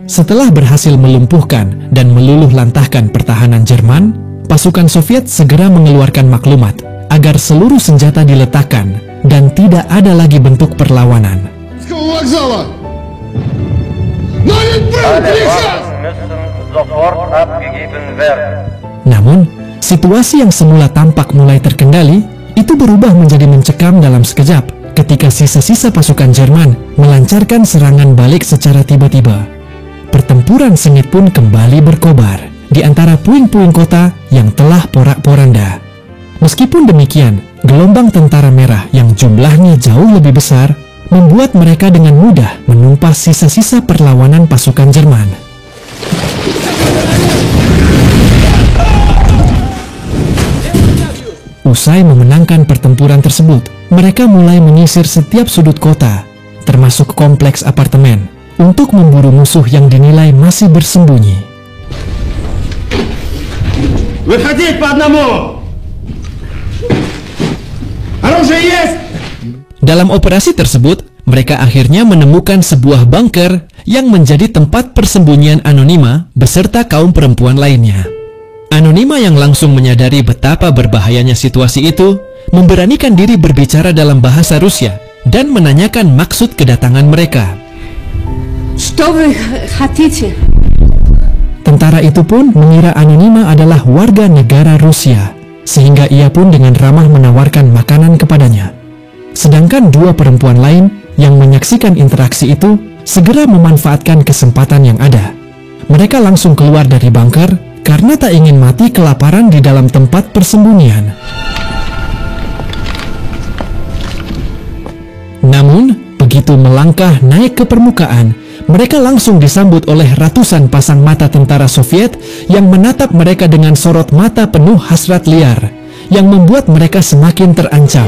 Setelah berhasil melumpuhkan dan meluluh lantahkan pertahanan Jerman, pasukan Soviet segera mengeluarkan maklumat agar seluruh senjata diletakkan dan tidak ada lagi bentuk perlawanan. Namun, situasi yang semula tampak mulai terkendali, itu berubah menjadi mencekam dalam sekejap ketika sisa-sisa pasukan Jerman melancarkan serangan balik secara tiba-tiba. Pertempuran sengit pun kembali berkobar di antara puing-puing kota yang telah porak-poranda. Meskipun demikian, gelombang tentara merah yang jumlahnya jauh lebih besar membuat mereka dengan mudah menumpas sisa-sisa perlawanan pasukan Jerman. Usai memenangkan pertempuran tersebut, mereka mulai menyisir setiap sudut kota, termasuk kompleks apartemen, untuk memburu musuh yang dinilai masih bersembunyi. Dalam operasi tersebut, mereka akhirnya menemukan sebuah bunker yang menjadi tempat persembunyian Anonima beserta kaum perempuan lainnya. Anonima yang langsung menyadari betapa berbahayanya situasi itu, memberanikan diri berbicara dalam bahasa Rusia dan menanyakan maksud kedatangan mereka. Tentara itu pun mengira Anonima adalah warga negara Rusia, sehingga ia pun dengan ramah menawarkan makanan kepadanya. Sedangkan dua perempuan lain yang menyaksikan interaksi itu segera memanfaatkan kesempatan yang ada. Mereka langsung keluar dari bunker karena tak ingin mati kelaparan di dalam tempat persembunyian. Namun, begitu melangkah naik ke permukaan, mereka langsung disambut oleh ratusan pasang mata tentara Soviet yang menatap mereka dengan sorot mata penuh hasrat liar, yang membuat mereka semakin terancam.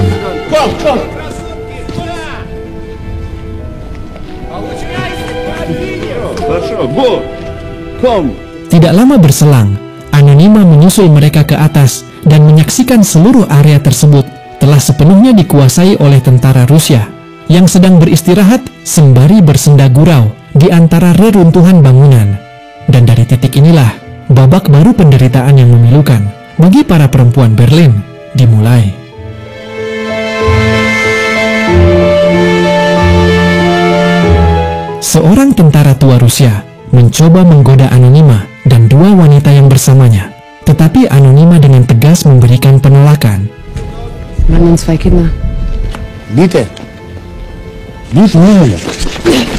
Tidak lama berselang, Anonima menyusul mereka ke atas dan menyaksikan seluruh area tersebut telah sepenuhnya dikuasai oleh tentara Rusia yang sedang beristirahat sembari bersenda gurau di antara reruntuhan bangunan. Dan dari titik inilah, babak baru penderitaan yang memilukan bagi para perempuan Berlin dimulai. Seorang tentara tua Rusia mencoba menggoda Anonima dan dua wanita yang bersamanya, tetapi Anonima dengan tegas memberikan penolakan. Bitte. Bitte.